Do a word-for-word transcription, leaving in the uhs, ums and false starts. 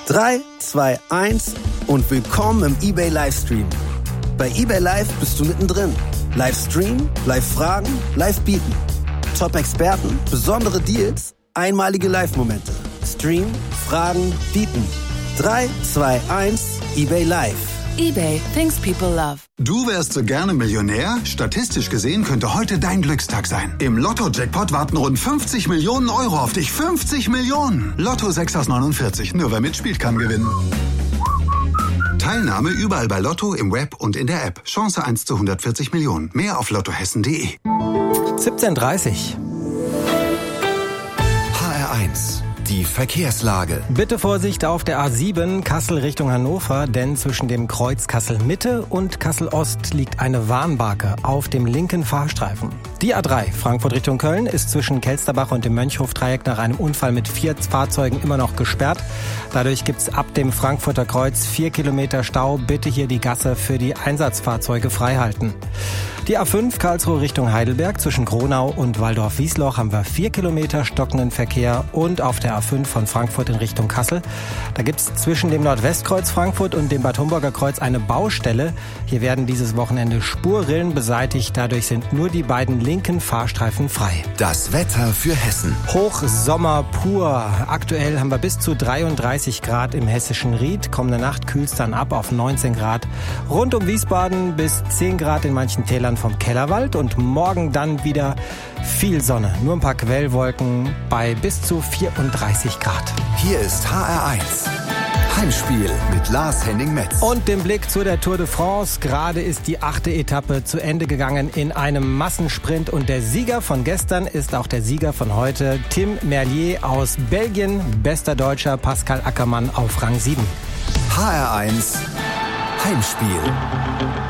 drei, zwei, eins und willkommen im eBay Livestream. Bei eBay Live bist du mittendrin. Livestream, Live-Fragen, Live-Bieten. Top-Experten, besondere Deals, einmalige Live-Momente. Stream, Fragen, Bieten. drei, zwei, eins, eBay Live. eBay, things people love. Du wärst so gerne Millionär? Statistisch gesehen könnte heute dein Glückstag sein. Im Lotto-Jackpot warten rund fünfzig Millionen Euro auf dich. fünfzig Millionen! Lotto sechs aus neunundvierzig. Nur wer mitspielt, kann gewinnen. Teilnahme überall bei Lotto, im Web und in der App. Chance eins zu hundertvierzig Millionen. Mehr auf lottohessen punkt de. siebzehn Uhr dreißig. H R eins. Die Verkehrslage. Bitte Vorsicht auf der A sieben Kassel Richtung Hannover, denn zwischen dem Kreuz Kassel Mitte und Kassel Ost liegt eine Warnbarke auf dem linken Fahrstreifen. Die A drei Frankfurt Richtung Köln ist zwischen Kelsterbach und dem Mönchhof-Dreieck nach einem Unfall mit vier Fahrzeugen immer noch gesperrt. Dadurch gibt's ab dem Frankfurter Kreuz vier Kilometer Stau. Bitte hier die Gasse für die Einsatzfahrzeuge freihalten. Die A fünf Karlsruhe Richtung Heidelberg zwischen Kronau und Waldorf-Wiesloch haben wir vier Kilometer stockenden Verkehr und auf der A fünf von Frankfurt in Richtung Kassel. Da gibt's zwischen dem Nordwestkreuz Frankfurt und dem Bad Homburger Kreuz eine Baustelle. Hier werden dieses Wochenende Spurrillen beseitigt. Dadurch sind nur die beiden linken Fahrstreifen frei. Das Wetter für Hessen. Hochsommer pur. Aktuell haben wir bis zu dreiunddreißig Grad im hessischen Ried. Kommende Nacht kühlt's dann ab auf neunzehn Grad. Rund um Wiesbaden bis zehn Grad in manchen Tälern vom Kellerwald und morgen dann wieder viel Sonne. Nur ein paar Quellwolken bei bis zu vierunddreißig Grad. Hier ist H R eins. Heimspiel mit Lars-Henning Metz. Und den Blick zu der Tour de France. Gerade ist die achte Etappe zu Ende gegangen in einem Massensprint. Und der Sieger von gestern ist auch der Sieger von heute. Tim Merlier aus Belgien. Bester Deutscher Pascal Ackermann auf Rang sieben. H R eins. Heimspiel.